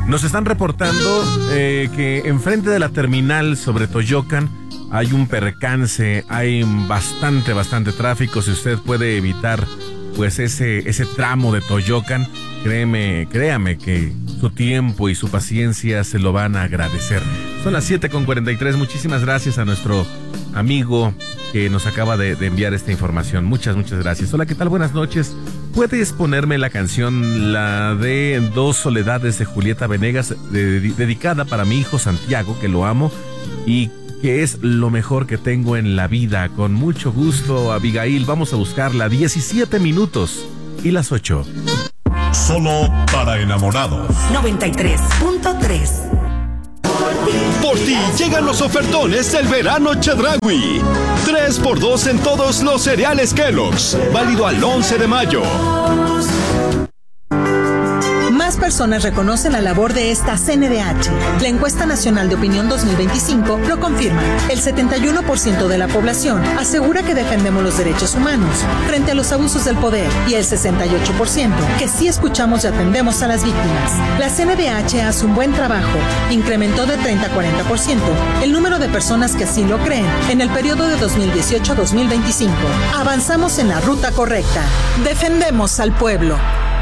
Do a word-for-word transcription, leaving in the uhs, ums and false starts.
Nos están reportando eh, que enfrente de la terminal sobre Toyocan hay un percance, hay bastante, bastante tráfico. Si usted puede evitar pues ese, ese tramo de Toyocan, créeme, créame que su tiempo y su paciencia se lo van a agradecer. Son las siete con cuarenta y tres. Muchísimas gracias a nuestro amigo que nos acaba de, de enviar esta información. Muchas, muchas gracias. Hola, ¿qué tal? Buenas noches. ¿Puedes ponerme la canción, la de Dos Soledades de Julieta Venegas, de, de, dedicada para mi hijo Santiago, que lo amo y que es lo mejor que tengo en la vida? Con mucho gusto, Abigail. Vamos a buscarla. diecisiete minutos y las ocho. Solo para enamorados. noventa y tres punto tres. Por ti llegan los ofertones del verano Chedraui. tres por dos en todos los cereales Kellogg's. Válido al once de mayo. Más personas reconocen la labor de esta C N D H. La encuesta nacional de opinión dos mil veinticinco lo confirma. El setenta y uno por ciento de la población asegura que defendemos los derechos humanos frente a los abusos del poder y el sesenta y ocho por ciento que sí escuchamos y atendemos a las víctimas. La C N D H hace un buen trabajo. Incrementó de treinta a cuarenta por ciento el número de personas que así lo creen en el periodo de dos mil dieciocho a dos mil veinticinco. Avanzamos en la ruta correcta. Defendemos al pueblo.